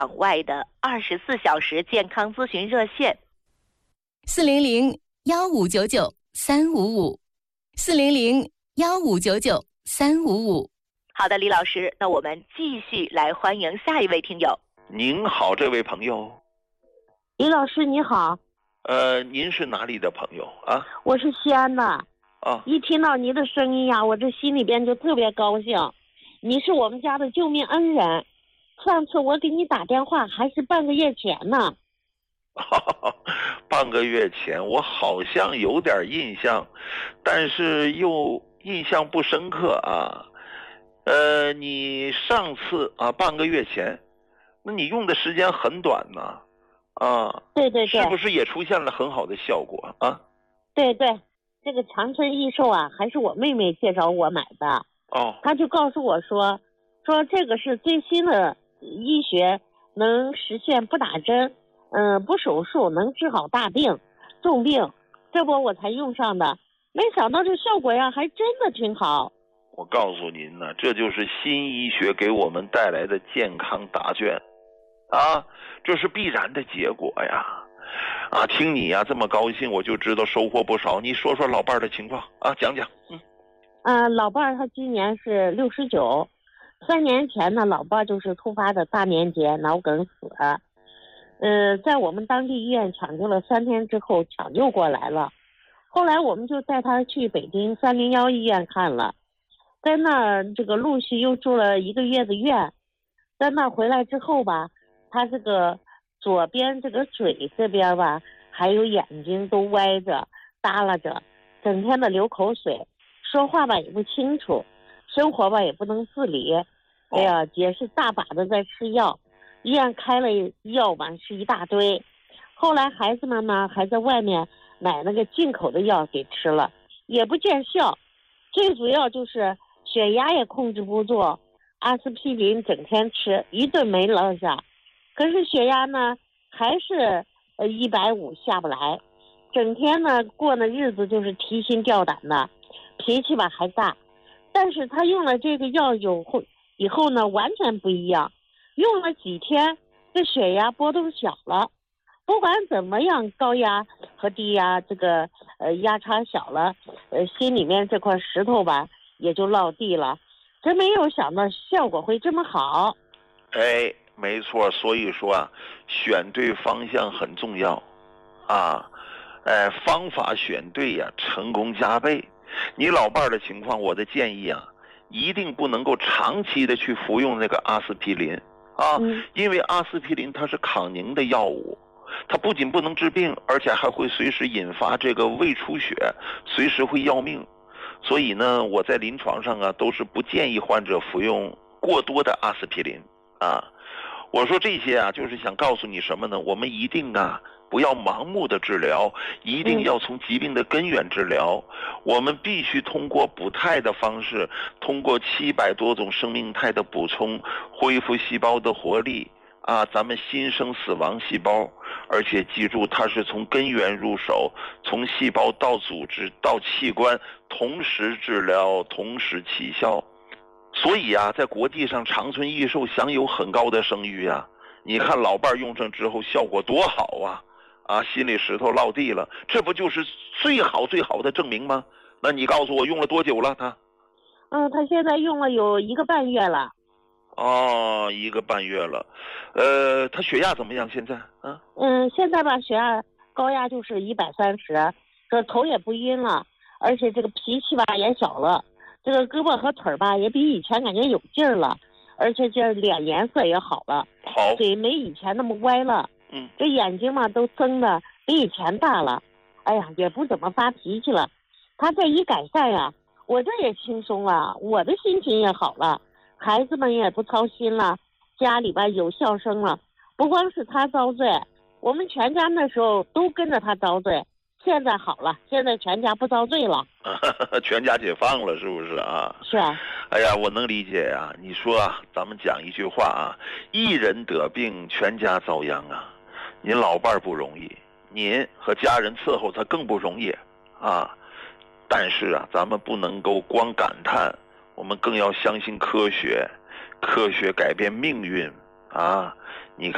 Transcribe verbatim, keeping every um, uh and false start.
场外的二十四小时健康咨询热线： 四零零幺五九九三五五，四零零幺五九九三五五。 好的，李老师，那我们继续来欢迎下一位听友。 您好，这位朋友。 李老师你好。 呃，您是哪里的朋友啊？ 我是西安的。 啊， 一听到您的声音呀，我这心里边就特别高兴。你是我们家的救命恩人。上次我给你打电话还是半个月前呢。 半个月前我好像有点印象，但是又印象不深刻啊。呃，你上次啊，半个月前，那你用的时间很短呢，啊， 对对对， 是不是也出现了很好的效果啊？ 对对，这个长春益寿啊，还是我妹妹介绍我买的。 哦， 她就告诉我说，说这个是最新的医学，能实现不打针，嗯、呃，不手术，能治好大病、重病，这不我才用上的。没想到这效果呀，还真的挺好。 我告诉您呢，这就是新医学给我们带来的健康答卷，啊，这是必然的结果呀。啊，听你呀这么高兴，我就知道收获不少。你说说老伴儿的情况啊，讲讲。嗯， 呃，老伴儿他今年是六十九，三年前呢，老伴儿就是突发的大年节脑梗死了，呃，在我们当地医院抢救了三天之后抢救过来了，后来我们就带他去北京三零幺医院看了。在那这个陆续又住了一个月的院，在那回来之后吧，他这个左边这个嘴这边吧，还有眼睛都歪着耷拉着，整天的流口水，说话吧也不清楚，生活吧也不能自理，哎呀，也是大把的在吃药，医院开了药吧是一大堆，后来孩子们呢还在外面买那个进口的药给吃了，也不见效，最主要就是血压也控制不住，阿司匹林整天吃，一顿没落下，可是血压呢还是呃一百五下不来，整天呢过的日子就是提心吊胆的，脾气吧还大。但是他用了这个药有后以后呢完全不一样，用了几天这血压波动小了，不管怎么样高压和低压这个呃压差小了，呃心里面这块石头吧也就落地了，真没有想到效果会这么好。 哎，没错，所以说啊，选对方向很重要啊，哎，方法选对呀，成功加倍。你老伴儿的情况，我的建议啊，一定不能够长期的去服用那个阿司匹林啊， 嗯、 因为阿司匹林它是抗凝的药物，它不仅不能治病，而且还会随时引发这个胃出血，随时会要命。所以呢，我在临床上啊，都是不建议患者服用过多的阿司匹林啊。我说这些啊，就是想告诉你什么呢？我们一定啊，不要盲目的治疗，一定要从疾病的根源治疗。我们必须通过补态的方式，通过七百多种生命态的补充，恢复细胞的活力啊，咱们新生死亡细胞。而且记住，它是从根源入手，从细胞到组织到器官，同时治疗，同时起效。所以啊，在国际上，长春益寿享有很高的声誉啊。你看老伴儿用上之后效果多好啊！啊，心里石头落地了，这不就是最好最好的证明吗？那你告诉我用了多久了他？ 嗯，他现在用了有一个半月了。 哦，一个半月了。呃，他血压怎么样现在啊？ 嗯，现在吧血压高压就是一百三十，这头也不晕了，而且这个脾气吧也小了，这个胳膊和腿吧也比以前感觉有劲儿了，而且这脸颜色也好了， 好， 嘴没以前那么歪了， 嗯， 这眼睛嘛都睁的比以前大了，哎呀也不怎么发脾气了。他这一改善呀，我这也轻松了，我的心情也好了，孩子们也不操心了，家里边有笑声了。不光是他遭罪，我们全家那时候都跟着他遭罪，现在好了，现在全家不遭罪了。 全家解放了，是不是啊？ 是啊。 哎呀，我能理解呀、啊。你说啊，咱们讲一句话啊，一人得病，全家遭殃啊。您老伴儿不容易，您和家人伺候他更不容易啊。但是啊，咱们不能够光感叹，我们更要相信科学，科学改变命运啊。你看。